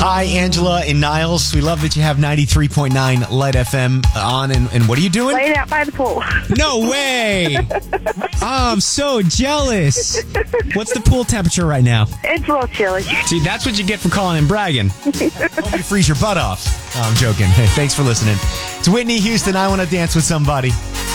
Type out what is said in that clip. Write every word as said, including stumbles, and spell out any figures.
Hi, Angela and Niles. We love that you have ninety-three point nine Light F M on. And, and what are you doing? Laying out by the pool. No way! Oh, I'm so jealous. What's the pool temperature right now? It's a little chilly. See, that's what you get for calling and bragging. Hope you freeze your butt off. Oh, I'm joking. Hey, thanks for listening. It's Whitney Houston. I Want to Dance with Somebody.